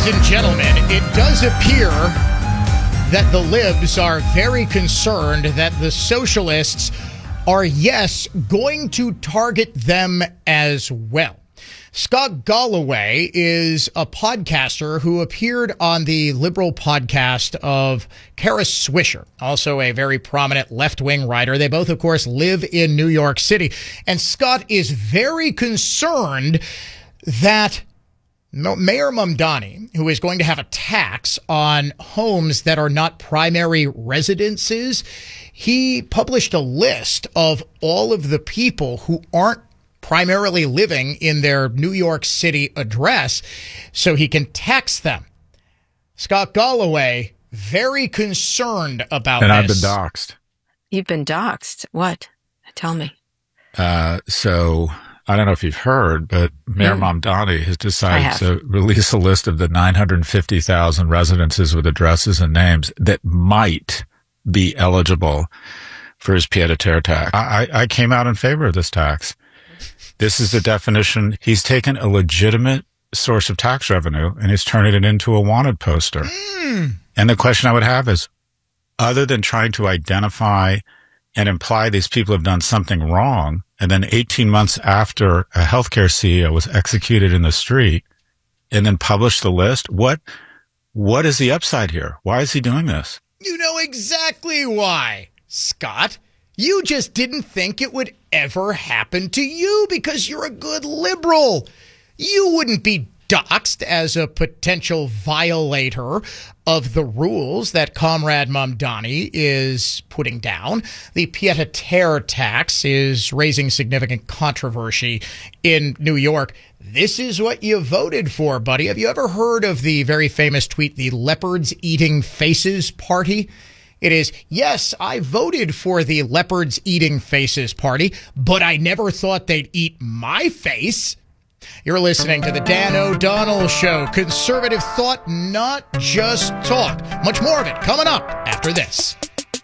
Ladies and gentlemen, it does appear that the libs are very concerned that the socialists are, yes, going to target them as well. Scott Galloway is a podcaster who appeared on the liberal podcast of Kara Swisher, also a very prominent left-wing writer. They both, of course, live in New York City. And Scott is very concerned that Mayor Mamdani, who is going to have a tax on homes that are not primary residences, he published a list of all of the people who aren't primarily living in their New York City address so he can tax them. Scott Galloway, very concerned about this. And I've been doxxed. You've been doxxed? What? Tell me. So I don't know if you've heard, but Mayor Mamdani has decided to release a list of the 950,000 residences with addresses and names that might be eligible for his pied-à-terre tax. I came out in favor of this tax. This is the definition. He's taken a legitimate source of tax revenue and he's turning it into a wanted poster. And the question I would have is, other than trying to identify and imply these people have done something wrong, and then 18 months after a healthcare CEO was executed in the street and then published the list, what is the upside here? Why is he doing this? You know exactly why, Scott. You just didn't think it would ever happen to you because you're a good liberal. You wouldn't be doxxed as a potential violator of the rules that Comrade Mamdani is putting down. The pied-à-terre tax is raising significant controversy in New York. This is what you voted for, buddy. Have you ever heard of the very famous tweet, the Leopards Eating Faces Party? It is, yes, I voted for the Leopards Eating Faces Party, but I never thought they'd eat my face. You're listening to the Dan O'Donnell Show. Conservative thought, not just talk. Much more of it coming up after this.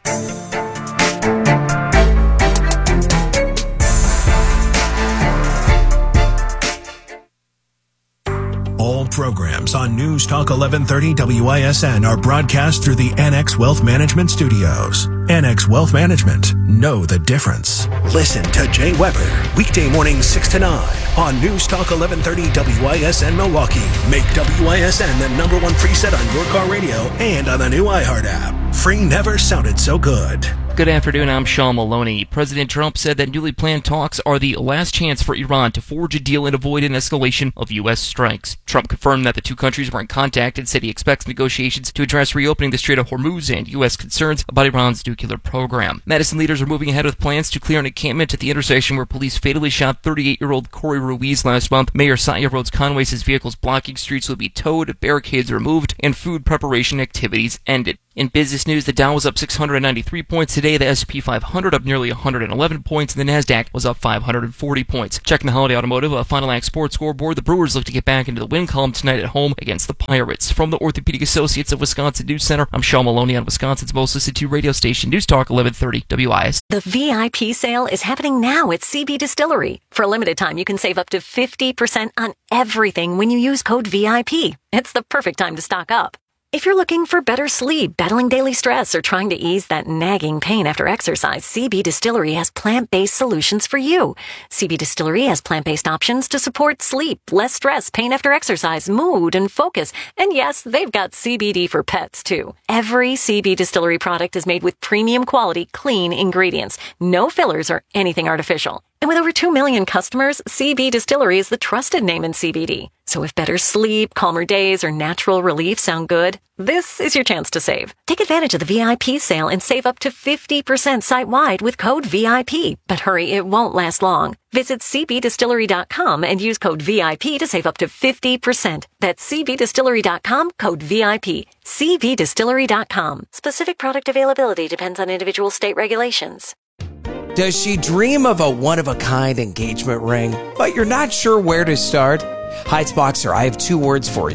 All programs on News Talk 1130 WISN are broadcast through the Annex Wealth Management Studios. Annex Wealth Management. Know the difference. Listen to Jay Weber, weekday mornings 6 to 9 on News Talk 1130 WISN Milwaukee. Make WISN the number one preset on your car radio and on the new iHeart app. Free never sounded so good. Good afternoon, I'm Sean Maloney. President Trump said that newly planned talks are the last chance for Iran to forge a deal and avoid an escalation of U.S. strikes. Trump confirmed that the two countries were in contact and said he expects negotiations to address reopening the Strait of Hormuz and U.S. concerns about Iran's nuclear program. Madison leaders are moving ahead with plans to clear an encampment at the intersection where police fatally shot 38-year-old Corey Ruiz last month. Mayor Satya Rhodes Conway says vehicles blocking streets will be towed, barricades removed, and food preparation activities ended. In business news, the Dow was up 693 points today, the S&P 500 up nearly 111 points, and the NASDAQ was up 540 points. Checking the Holiday Automotive Final Act Sports scoreboard, the Brewers look to get back into the win column tonight at home against the Pirates. From the Orthopedic Associates of Wisconsin News Center, I'm Sean Maloney on Wisconsin's most listened to radio station, News Talk 1130 WIS. The VIP sale is happening now at CB Distillery. For a limited time, you can save up to 50% on everything when you use code VIP. It's the perfect time to stock up. If you're looking for better sleep, battling daily stress, or trying to ease that nagging pain after exercise, CB Distillery has plant-based solutions for you. CB Distillery has plant-based options to support sleep, less stress, pain after exercise, mood, and focus. And yes, they've got CBD for pets, too. Every CB Distillery product is made with premium quality, clean ingredients. No fillers or anything artificial. And with over 2 million customers, CB Distillery is the trusted name in CBD. So if better sleep, calmer days, or natural relief sound good, this is your chance to save. Take advantage of the VIP sale and save up to 50% site-wide with code VIP. But hurry, it won't last long. Visit cbdistillery.com and use code VIP to save up to 50%. That's cbdistillery.com, code VIP. cbdistillery.com. Specific product availability depends on individual state regulations. Does she dream of a one-of-a-kind engagement ring, but you're not sure where to start? Heights Boxer, I have 2 words for you.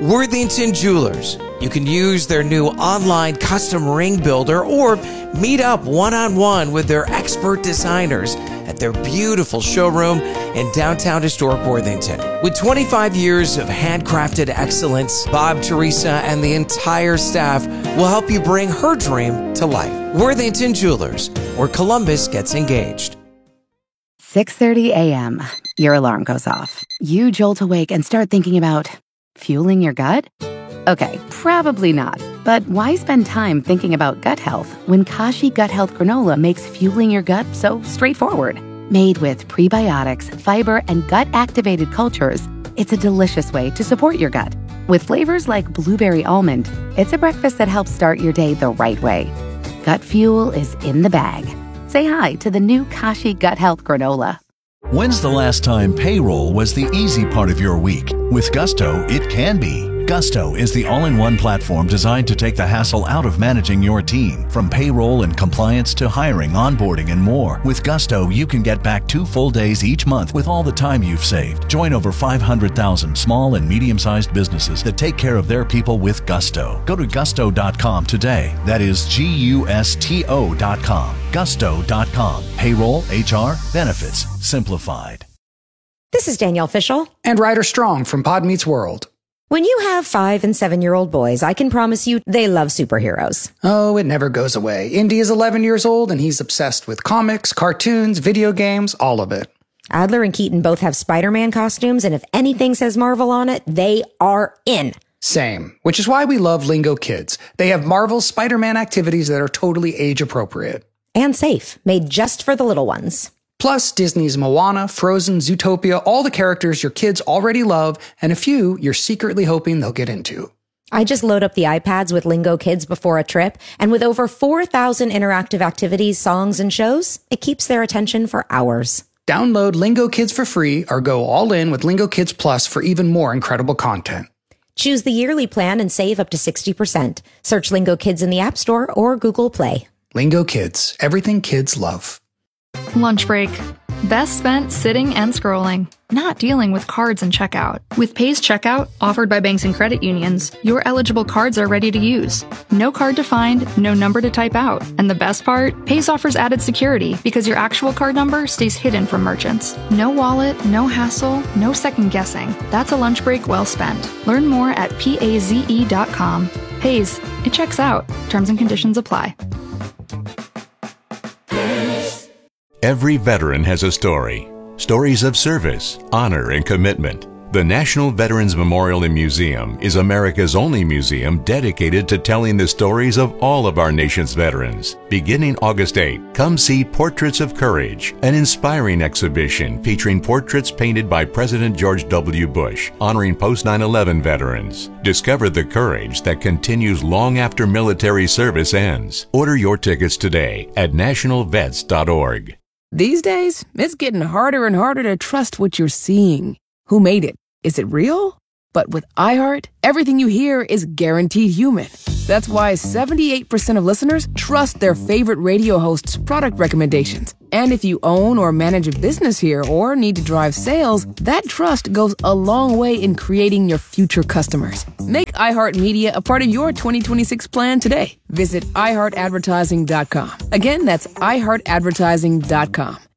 Worthington Jewelers. You can use their new online custom ring builder or meet up one-on-one with their expert designers at their beautiful showroom in downtown historic Worthington. With 25 years of handcrafted excellence, Bob, Teresa, and the entire staff will help you bring her dream to life. Worthington Jewelers, where Columbus gets engaged. 6:30 a.m. Your alarm goes off. You jolt awake and start thinking about fueling your gut? Okay, probably not. But why spend time thinking about gut health when Kashi Gut Health Granola makes fueling your gut so straightforward? Made with prebiotics, fiber, and gut-activated cultures, it's a delicious way to support your gut. With flavors like blueberry almond, it's a breakfast that helps start your day the right way. Gut fuel is in the bag. Say hi to the new Kashi Gut Health Granola. When's the last time payroll was the easy part of your week? With Gusto, it can be. Gusto is the all-in-one platform designed to take the hassle out of managing your team. From payroll and compliance to hiring, onboarding, and more. With Gusto, you can get back 2 full days each month with all the time you've saved. Join over 500,000 small and medium-sized businesses that take care of their people with Gusto. Go to gusto.com today. That is Gusto.com. Gusto.com. Payroll, HR, benefits, simplified. This is Danielle Fishel. And Ryder Strong from Pod Meets World. When you have 5- and 7-year-old boys, I can promise you they love superheroes. Oh, it never goes away. Indy is 11 years old, and he's obsessed with comics, cartoons, video games, all of it. Adler and Keaton both have Spider-Man costumes, and if anything says Marvel on it, they are in. Same, which is why we love Lingo Kids. They have Marvel's Spider-Man activities that are totally age-appropriate. And safe, made just for the little ones. Plus, Disney's Moana, Frozen, Zootopia, all the characters your kids already love, and a few you're secretly hoping they'll get into. I just load up the iPads with Lingo Kids before a trip, and with over 4,000 interactive activities, songs, and shows, it keeps their attention for hours. Download Lingo Kids for free or go all in with Lingo Kids Plus for even more incredible content. Choose the yearly plan and save up to 60%. Search Lingo Kids in the App Store or Google Play. Lingo Kids, everything kids love. Lunch break. Best spent sitting and scrolling, not dealing with cards and checkout. With Pays Checkout, offered by banks and credit unions, your eligible cards are ready to use. No card to find, no number to type out. And the best part? Pays offers added security because your actual card number stays hidden from merchants. No wallet, no hassle, no second guessing. That's a lunch break well spent. Learn more at PAZE.com. Pays. It checks out. Terms and conditions apply. Every veteran has a story. Stories of service, honor, and commitment. The National Veterans Memorial and Museum is America's only museum dedicated to telling the stories of all of our nation's veterans. Beginning August 8, come see Portraits of Courage, an inspiring exhibition featuring portraits painted by President George W. Bush, honoring post-9/11 veterans. Discover the courage that continues long after military service ends. Order your tickets today at nationalvets.org. These days, it's getting harder and harder to trust what you're seeing. Who made it? Is it real? But with iHeart, everything you hear is guaranteed human. That's why 78% of listeners trust their favorite radio host's product recommendations. And if you own or manage a business here or need to drive sales, that trust goes a long way in creating your future customers. Make iHeartMedia a part of your 2026 plan today. Visit iHeartAdvertising.com. Again, that's iHeartAdvertising.com.